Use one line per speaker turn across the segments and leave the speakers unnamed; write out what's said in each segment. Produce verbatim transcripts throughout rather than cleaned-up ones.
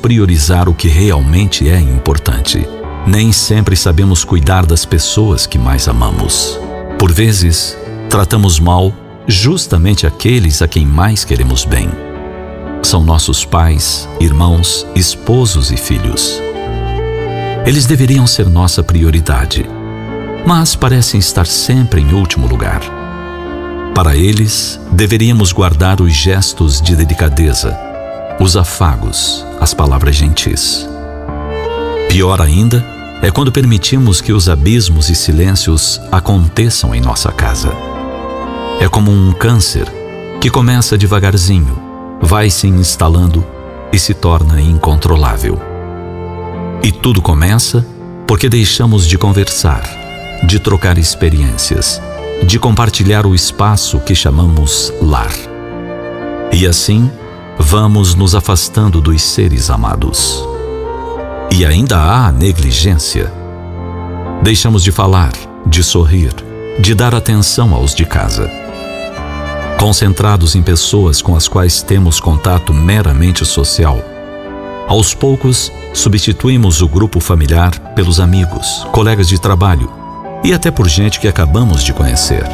priorizar o que realmente é importante. Nem sempre sabemos cuidar das pessoas que mais amamos. Por vezes, tratamos mal justamente aqueles a quem mais queremos bem. São nossos pais, irmãos, esposos e filhos. Eles deveriam ser nossa prioridade, mas parecem estar sempre em último lugar. Para eles, deveríamos guardar os gestos de delicadeza, os afagos, as palavras gentis. Pior ainda é quando permitimos que os abismos e silêncios aconteçam em nossa casa. É como um câncer que começa devagarzinho, vai se instalando e se torna incontrolável. E tudo começa porque deixamos de conversar, de trocar experiências, de compartilhar o espaço que chamamos lar. E assim, vamos nos afastando dos seres amados. E ainda há a negligência. Deixamos de falar, de sorrir, de dar atenção aos de casa. Concentrados em pessoas com as quais temos contato meramente social, aos poucos substituímos o grupo familiar pelos amigos, colegas de trabalho e até por gente que acabamos de conhecer.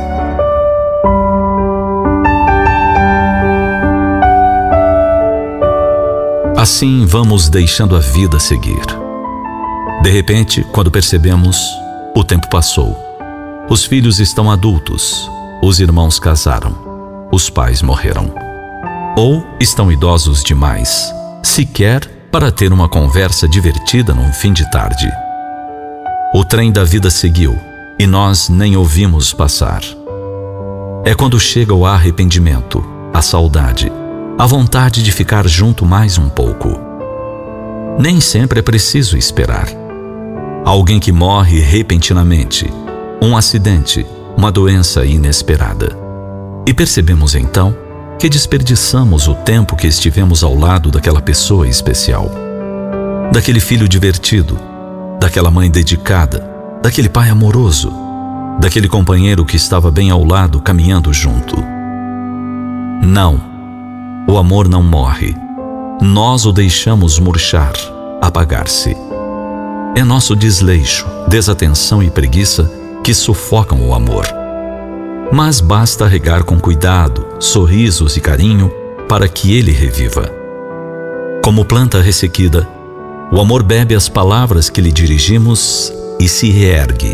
Assim vamos deixando a vida seguir. De repente, quando percebemos, o tempo passou. Os filhos estão adultos, os irmãos casaram, os pais morreram. Ou estão idosos demais, sequer para ter uma conversa divertida num fim de tarde. O trem da vida seguiu e nós nem ouvimos passar. É quando chega o arrependimento, a saudade, a vontade de ficar junto mais um pouco. Nem sempre é preciso esperar. Alguém que morre repentinamente, um acidente, uma doença inesperada. E percebemos então que desperdiçamos o tempo que estivemos ao lado daquela pessoa especial, daquele filho divertido, daquela mãe dedicada, daquele pai amoroso, daquele companheiro que estava bem ao lado caminhando junto. Não, o amor não morre. Nós o deixamos murchar, apagar-se. É nosso desleixo, desatenção e preguiça que sufocam o amor. Mas basta regar com cuidado, sorrisos e carinho para que ele reviva. Como planta ressequida, o amor bebe as palavras que lhe dirigimos e se reergue.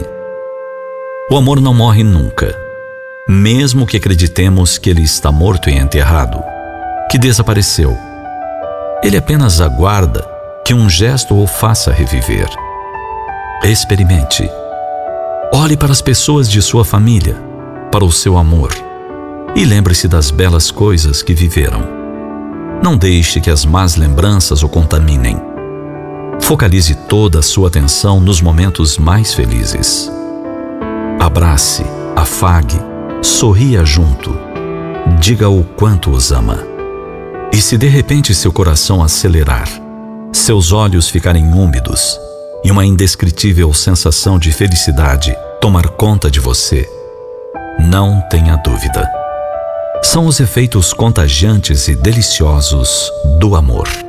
O amor não morre nunca, mesmo que acreditemos que ele está morto e enterrado, que desapareceu. Ele apenas aguarda que um gesto o faça reviver. Experimente. Olhe para as pessoas de sua família, para o seu amor, e lembre-se das belas coisas que viveram. Não deixe que as más lembranças o contaminem. Focalize toda a sua atenção nos momentos mais felizes. Abrace, afague, sorria junto, diga o quanto os ama. E se de repente seu coração acelerar, seus olhos ficarem úmidos e uma indescritível sensação de felicidade tomar conta de você, não tenha dúvida. São os efeitos contagiantes e deliciosos do amor.